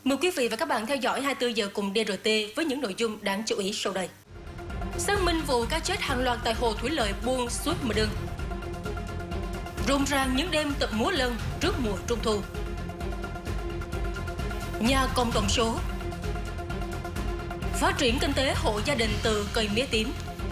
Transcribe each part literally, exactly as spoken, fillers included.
Mời quý vị và các bạn theo dõi hai mươi tư giờ cùng đê rờ tê với những nội dung đáng chú ý sau đây. Xác minh vụ cá chết hàng loạt tại hồ thủy lợi Buôn Suốt Mờ Đưng. Rộn ràng những đêm tập múa lân trước mùa trung thu. Nhà cộng đồng số. Phát triển kinh tế hộ gia đình từ cây mía tím.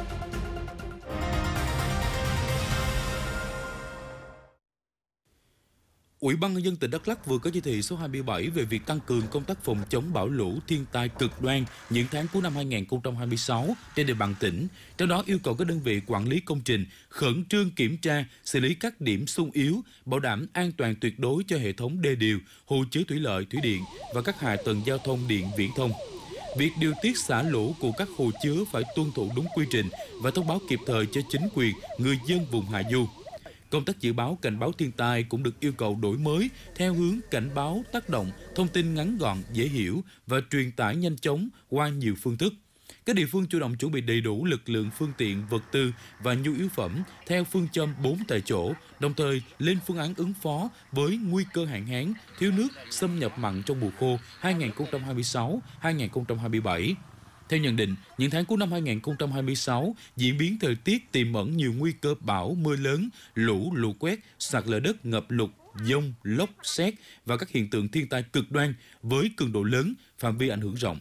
Ủy ban nhân dân tỉnh Đắk Lắk vừa có chỉ thị số hai mươi bảy về việc tăng cường công tác phòng chống bão lũ thiên tai cực đoan những tháng cuối năm hai nghìn không trăm hai mươi sáu trên địa bàn tỉnh. Trong đó yêu cầu các đơn vị quản lý công trình khẩn trương kiểm tra, xử lý các điểm xung yếu, bảo đảm an toàn tuyệt đối cho hệ thống đê điều, hồ chứa thủy lợi, thủy điện và các hạ tầng giao thông điện viễn thông. Việc điều tiết xả lũ của các hồ chứa phải tuân thủ đúng quy trình và thông báo kịp thời cho chính quyền, người dân vùng hạ du. Công tác dự báo cảnh báo thiên tai cũng được yêu cầu đổi mới theo hướng cảnh báo tác động, thông tin ngắn gọn, dễ hiểu và truyền tải nhanh chóng qua nhiều phương thức. Các địa phương chủ động chuẩn bị đầy đủ lực lượng, phương tiện, vật tư và nhu yếu phẩm theo phương châm bốn tại chỗ, đồng thời lên phương án ứng phó với nguy cơ hạn hán, thiếu nước, xâm nhập mặn trong mùa khô hai nghìn không trăm hai mươi sáu đến hai nghìn không trăm hai mươi bảy. Theo nhận định, những tháng cuối năm hai nghìn không trăm hai mươi sáu, diễn biến thời tiết tiềm ẩn nhiều nguy cơ bão, mưa lớn, lũ, lũ quét, sạt lở đất, ngập lụt, dông, lốc, sét và các hiện tượng thiên tai cực đoan với cường độ lớn, phạm vi ảnh hưởng rộng.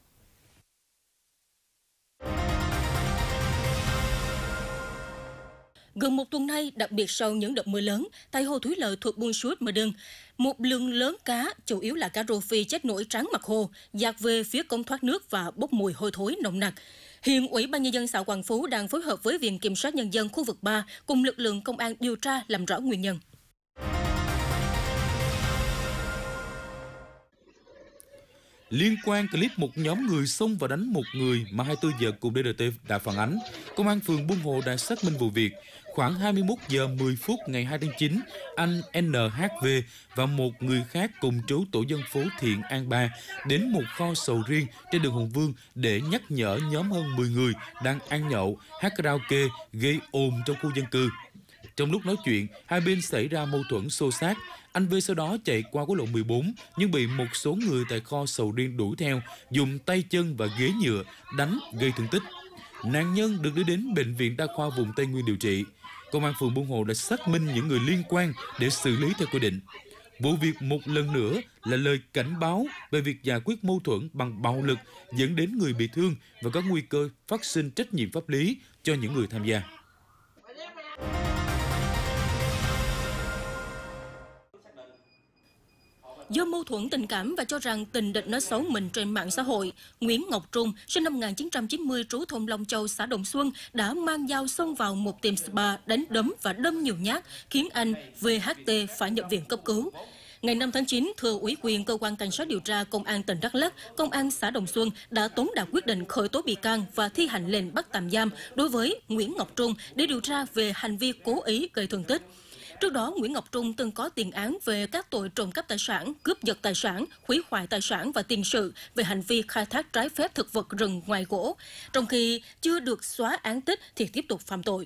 Gần một tuần nay, đặc biệt sau những đợt mưa lớn, tại hồ thủy lợi thuộc Buôn Suốt Mờ Đưng, một lượng lớn cá, chủ yếu là cá rô phi chết nổi trắng mặt hồ, dạt về phía cống thoát nước và bốc mùi hôi thối nồng nặc. Hiện Ủy ban Nhân dân xã Quảng Phú đang phối hợp với Viện Kiểm sát Nhân dân khu vực ba cùng lực lượng công an điều tra làm rõ nguyên nhân. Liên quan clip một nhóm người xông và đánh một người mà hai mươi tư giờ cùng đê rờ tê đã phản ánh, Công an phường Buôn Hồ đã xác minh vụ việc. Khoảng hai mươi mốt giờ mười phút ngày hai tháng chín, anh en hát vê và một người khác cùng trú tổ dân phố Thiện An ba đến một kho sầu riêng trên đường Hùng Vương để nhắc nhở nhóm hơn mười người đang ăn nhậu, hát karaoke, gây ồn trong khu dân cư. Trong lúc nói chuyện, hai bên xảy ra mâu thuẫn xô xát. Anh V sau đó chạy qua quốc lộ mười bốn nhưng bị một số người tại kho sầu riêng đuổi theo, dùng tay chân và ghế nhựa đánh gây thương tích. Nạn nhân được đưa đến bệnh viện đa khoa vùng Tây Nguyên điều trị. Công an phường Buôn Hồ đã xác minh những người liên quan để xử lý theo quy định. Vụ việc một lần nữa là lời cảnh báo về việc giải quyết mâu thuẫn bằng bạo lực dẫn đến người bị thương và có nguy cơ phát sinh trách nhiệm pháp lý cho những người tham gia. Do mâu thuẫn tình cảm và cho rằng tình địch nói xấu mình trên mạng xã hội, Nguyễn Ngọc Trung, sinh năm một nghìn chín trăm chín mươi, trú thôn Long Châu, xã Đồng Xuân, đã mang dao xông vào một tiệm spa, đánh đấm và đâm nhiều nhát, khiến anh vê hát tê phải nhập viện cấp cứu. Ngày năm tháng chín, thừa ủy quyền Cơ quan Cảnh sát điều tra Công an tỉnh Đắk Lắk, Công an xã Đồng Xuân đã tống đạt quyết định khởi tố bị can và thi hành lệnh bắt tạm giam đối với Nguyễn Ngọc Trung để điều tra về hành vi cố ý gây thương tích. Trước đó, Nguyễn Ngọc Trung từng có tiền án về các tội trộm cắp tài sản, cướp giật tài sản, hủy hoại tài sản và tiền sự về hành vi khai thác trái phép thực vật rừng ngoài gỗ. Trong khi chưa được xóa án tích thì tiếp tục phạm tội.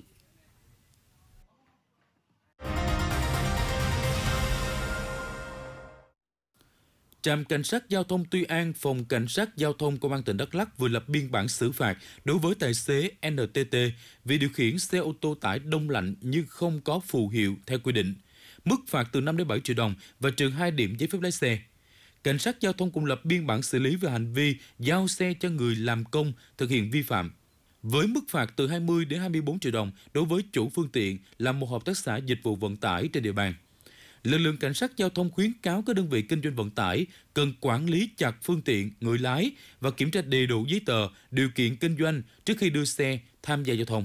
Trạm Cảnh sát Giao thông Tuy An, Phòng Cảnh sát Giao thông Công an tỉnh Đắk Lắk vừa lập biên bản xử phạt đối với tài xế en tê tê vì điều khiển xe ô tô tải đông lạnh nhưng không có phù hiệu theo quy định. Mức phạt từ năm đến bảy triệu đồng và trừ hai điểm giấy phép lái xe. Cảnh sát Giao thông cũng lập biên bản xử lý về hành vi giao xe cho người làm công thực hiện vi phạm. Với mức phạt từ hai mươi đến hai mươi bốn triệu đồng đối với chủ phương tiện là một hợp tác xã dịch vụ vận tải trên địa bàn. Lực lượng cảnh sát giao thông khuyến cáo các đơn vị kinh doanh vận tải cần quản lý chặt phương tiện, người lái và kiểm tra đầy đủ giấy tờ, điều kiện kinh doanh trước khi đưa xe tham gia giao thông.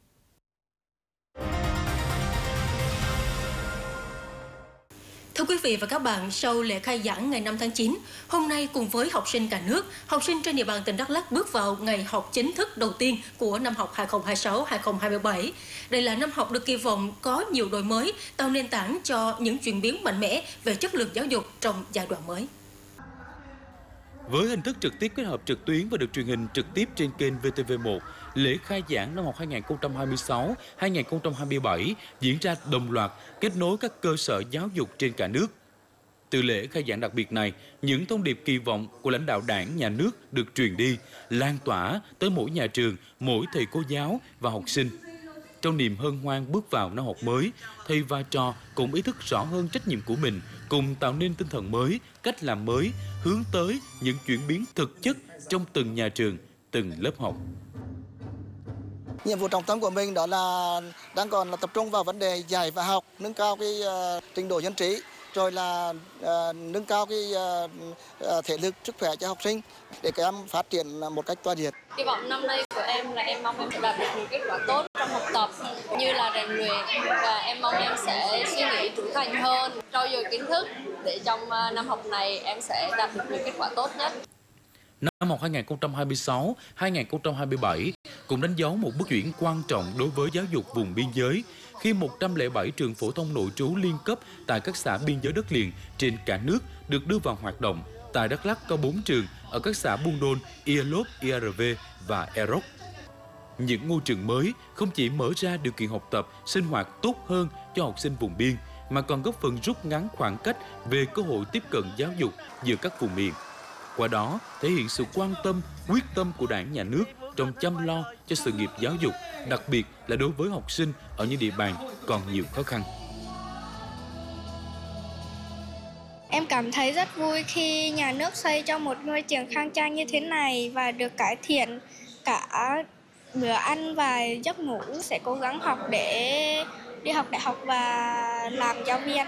Thưa quý vị và các bạn, sau lễ khai giảng ngày năm tháng chín, hôm nay cùng với học sinh cả nước, học sinh trên địa bàn tỉnh Đắk Lắk bước vào ngày học chính thức đầu tiên của năm học hai nghìn không trăm hai mươi sáu hai nghìn không trăm hai mươi bảy. Đây là năm học được kỳ vọng có nhiều đổi mới, tạo nền tảng cho những chuyển biến mạnh mẽ về chất lượng giáo dục trong giai đoạn mới. Với hình thức trực tiếp kết hợp trực tuyến và được truyền hình trực tiếp trên kênh vê tê vê một, lễ khai giảng năm học hai nghìn không trăm hai mươi sáu hai nghìn không trăm hai mươi bảy diễn ra đồng loạt kết nối các cơ sở giáo dục trên cả nước. Từ lễ khai giảng đặc biệt này, những thông điệp kỳ vọng của lãnh đạo Đảng, Nhà nước được truyền đi, lan tỏa tới mỗi nhà trường, mỗi thầy cô giáo và học sinh. Trong niềm hân hoan bước vào năm học mới, thầy và trò cũng ý thức rõ hơn trách nhiệm của mình, cùng tạo nên tinh thần mới, cách làm mới, hướng tới những chuyển biến thực chất trong từng nhà trường, từng lớp học. Nhiệm vụ trọng tâm của mình đó là đang còn là tập trung vào vấn đề dạy và học, nâng cao cái uh, trình độ dân trí, rồi là uh, nâng cao cái uh, uh, thể lực, sức khỏe cho học sinh để các em phát triển một cách toàn diện. Kỳ vọng năm nay của em là em mong em sẽ đạt được những kết quả tốt trong học tập như là rèn luyện, và em mong em sẽ suy nghĩ trưởng thành hơn, trau dồi kiến thức để trong uh, năm học này em sẽ đạt được những kết quả tốt nhất. Năm học hai nghìn không trăm hai mươi sáu hai nghìn không trăm hai mươi bảy cũng đánh dấu một bước chuyển quan trọng đối với giáo dục vùng biên giới khi một trăm lẻ bảy trường phổ thông nội trú liên cấp tại các xã biên giới đất liền trên cả nước được đưa vào hoạt động. Tại Đắk Lắk có bốn trường ở các xã Buôn Đôn, Ia Lốp, i rờ vê và Erok. Những ngôi trường mới không chỉ mở ra điều kiện học tập, sinh hoạt tốt hơn cho học sinh vùng biên, mà còn góp phần rút ngắn khoảng cách về cơ hội tiếp cận giáo dục giữa các vùng miền. Qua đó, thể hiện sự quan tâm, quyết tâm của Đảng, Nhà nước trong chăm lo cho sự nghiệp giáo dục, đặc biệt là đối với học sinh ở những địa bàn còn nhiều khó khăn. Em cảm thấy rất vui khi nhà nước xây cho một ngôi trường khang trang như thế này và được cải thiện cả bữa ăn và giấc ngủ. Sẽ cố gắng học để đi học đại học và làm giáo viên.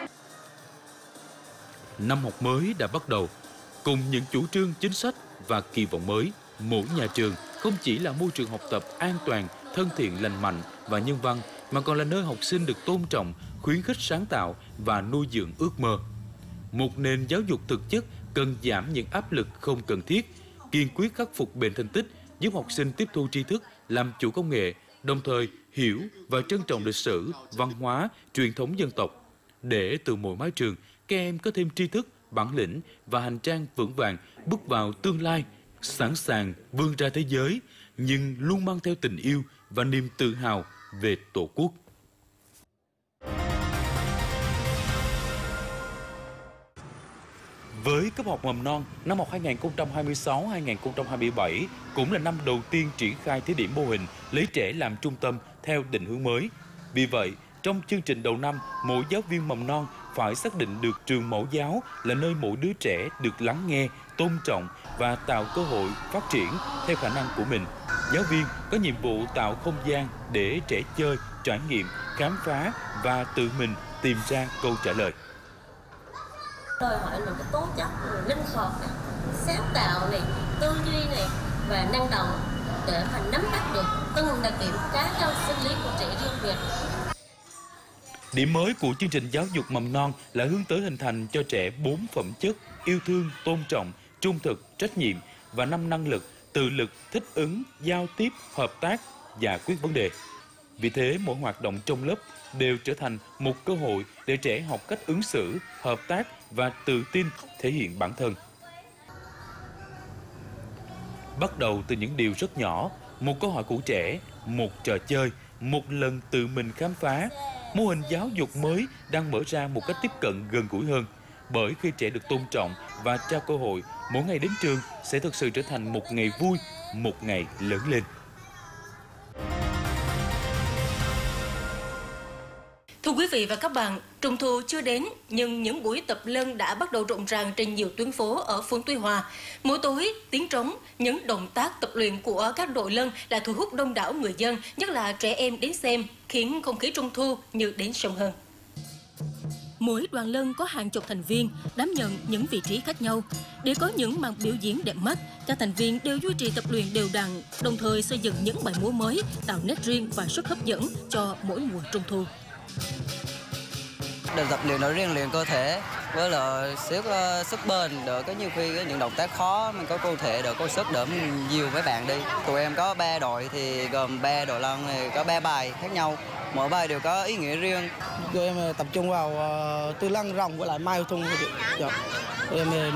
Năm học mới đã bắt đầu. Cùng những chủ trương, chính sách và kỳ vọng mới, mỗi nhà trường không chỉ là môi trường học tập an toàn, thân thiện, lành mạnh và nhân văn, mà còn là nơi học sinh được tôn trọng, khuyến khích sáng tạo và nuôi dưỡng ước mơ. Một nền giáo dục thực chất cần giảm những áp lực không cần thiết, kiên quyết khắc phục bệnh thành tích, giúp học sinh tiếp thu tri thức, làm chủ công nghệ, đồng thời hiểu và trân trọng lịch sử, văn hóa, truyền thống dân tộc. Để từ mỗi mái trường, các em có thêm tri thức, bản lĩnh và hành trang vững vàng bước vào tương lai, sẵn sàng vươn ra thế giới, nhưng luôn mang theo tình yêu và niềm tự hào về Tổ quốc. Với cấp học mầm non, năm học hai nghìn không trăm hai mươi sáu hai nghìn không trăm hai mươi bảy cũng là năm đầu tiên triển khai thí điểm mô hình lấy trẻ làm trung tâm theo định hướng mới. Vì vậy, trong chương trình đầu năm, mỗi giáo viên mầm non phải xác định được trường mẫu giáo là nơi mỗi đứa trẻ được lắng nghe, tôn trọng và tạo cơ hội phát triển theo khả năng của mình. Giáo viên có nhiệm vụ tạo không gian để trẻ chơi, trải nghiệm, khám phá và tự mình tìm ra câu trả lời. Đòi hỏi là cái tố chất linh hoạt này, sáng tạo này, tư duy này và năng động để mà nắm bắt được từng đặc điểm cá nhân sinh lý của trẻ riêng biệt. Điểm mới của chương trình giáo dục mầm non là hướng tới hình thành cho trẻ bốn phẩm chất: yêu thương, tôn trọng, trung thực, trách nhiệm và năm năng lực: tự lực, thích ứng, giao tiếp, hợp tác, giải quyết vấn đề. Vì thế, mỗi hoạt động trong lớp đều trở thành một cơ hội để trẻ học cách ứng xử, hợp tác và tự tin thể hiện bản thân. Bắt đầu từ những điều rất nhỏ, một câu hỏi của trẻ, một trò chơi, một lần tự mình khám phá, mô hình giáo dục mới đang mở ra một cách tiếp cận gần gũi hơn. Bởi khi trẻ được tôn trọng và trao cơ hội, mỗi ngày đến trường sẽ thực sự trở thành một ngày vui, một ngày lớn lên. Thưa quý vị và các bạn, Trung thu chưa đến nhưng những buổi tập lân đã bắt đầu rộn ràng trên nhiều tuyến phố ở phường Tuy Hòa. Mỗi tối, tiếng trống, những động tác tập luyện của các đội lân đã thu hút đông đảo người dân, nhất là trẻ em đến xem, khiến không khí Trung thu như đến sớm hơn. Mỗi đoàn lân có hàng chục thành viên, đảm nhận những vị trí khác nhau. Để có những màn biểu diễn đẹp mắt, các thành viên đều duy trì tập luyện đều đặn, đồng thời xây dựng những bài múa mới, tạo nét riêng và sức hấp dẫn cho mỗi mùa Trung thu. Để tập luyện để rèn luyện cơ thể với là sức sức bền, đỡ có nhiều khi những động tác khó mình có cơ thể đỡ có sức đỡ mình nhiều mấy bạn đi. Tụi em có ba đội thì gồm ba đội lân này có ba bài khác nhau, mỗi bài đều có ý nghĩa riêng. Tụi em tập trung vào tư lăng rồng với lại mai thung. Em